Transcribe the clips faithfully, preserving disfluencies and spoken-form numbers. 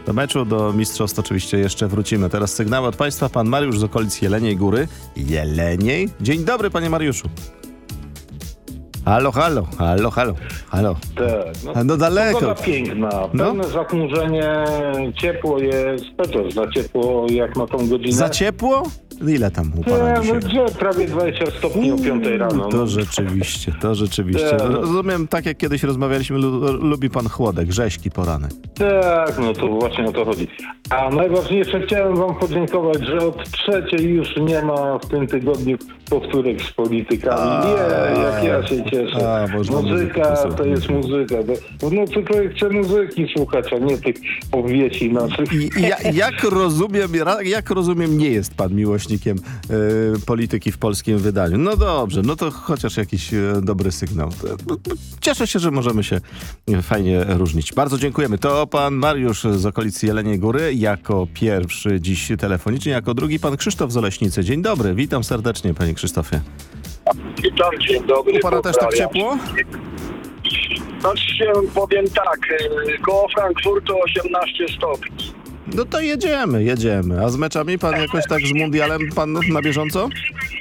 Do meczu, do mistrzostw oczywiście jeszcze wrócimy. Teraz sygnały od państwa. Pan Mariusz z okolic Jeleniej Góry. Jeleniej? Dzień dobry, panie Mariuszu. Halo, halo, halo, halo, halo. Tak, no, no daleko. Pogoda piękna, pełne No. zachmurzenie, ciepło jest, Petr, za ciepło jak na tą godzinę. Za ciepło? Ile tam u pana Nie, dzisiaj? no gdzie? Prawie dwadzieścia stopni o piątej rano. To No. rzeczywiście, to rzeczywiście. Tak. Rozumiem, tak jak kiedyś rozmawialiśmy, lu- lubi pan chłodek, rzeźki poranek. Tak, no to właśnie o to chodzi. A najważniejsze chciałem wam podziękować, że od trzeciej już nie ma w tym tygodniu powtórek z politykami. A, Nie, jak ja się cieszę. a, można muzykę Muzyka posłuchać. to jest muzyka. W nocy człowiek chce muzyki słuchać, a nie tych powieci naszych. I, ja, jak rozumiem, ra- jak rozumiem, nie jest pan miłośnikiem e, polityki w polskim wydaniu. No dobrze, no to chociaż jakiś e, dobry sygnał. E, Cieszę się, że możemy się e, fajnie różnić. Bardzo dziękujemy. To pan Mariusz z okolicy Jeleniej Góry jako pierwszy dziś telefonicznie, jako drugi pan Krzysztof z Oleśnicy. Dzień dobry, witam serdecznie, panie Krzysztofie. Witam, dzień dobry. U pana też tak pozdrawiam. ciepło? Znaczy się powiem tak, y, koło Frankfurtu osiemnaście stopni. No to jedziemy, jedziemy. A z meczami pan jakoś tak z mundialem pan na bieżąco?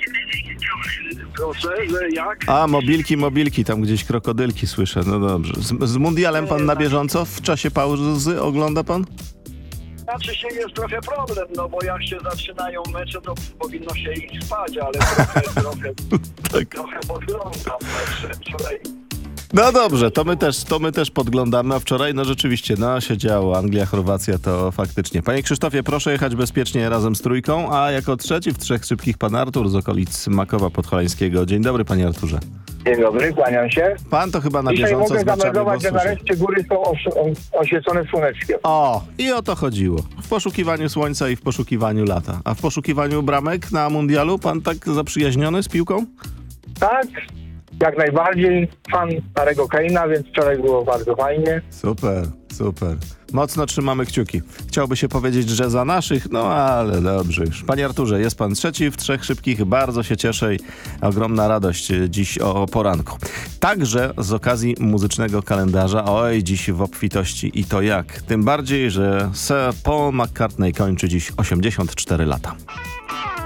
Proszę, że jak? A, mobilki, mobilki, tam gdzieś krokodylki słyszę. No dobrze. Z, z mundialem pan na bieżąco? W czasie pauzy ogląda pan? Znaczy się jest trochę problem, no bo jak się zaczynają mecze, to powinno się ich spać, ale trochę, trochę, Tak. trochę podglądam mecze. Wczoraj No dobrze, to my też, to my też podglądamy, a wczoraj no rzeczywiście, no się działo. Anglia, Chorwacja to faktycznie. Panie Krzysztofie, proszę jechać bezpiecznie razem z trójką, a jako trzeci w Trzech Szybkich pan Artur z okolic Makowa Podhalańskiego. Dzień dobry, panie Arturze. Dzień dobry, kłaniam się. Pan to chyba na Dzisiaj bieżąco mogę z meczami, bo zameldować, że słyszę. nareszcie góry są oś- o- oświecone słoneczkiem. O, i o to chodziło. W poszukiwaniu słońca i w poszukiwaniu lata. A w poszukiwaniu bramek na mundialu pan tak zaprzyjaźniony z piłką? Tak, jak najbardziej. Fan starego Kane'a, więc wczoraj było bardzo fajnie. Super, super. Mocno trzymamy kciuki. Chciałby się powiedzieć, że za naszych, no ale dobrze już. Panie Arturze, jest pan trzeci w Trzech Szybkich. Bardzo się cieszę i ogromna radość dziś o poranku. Także z okazji muzycznego kalendarza, oj, dziś w obfitości i to jak. Tym bardziej, że Sir Paul McCartney kończy dziś osiemdziesiąt cztery lata.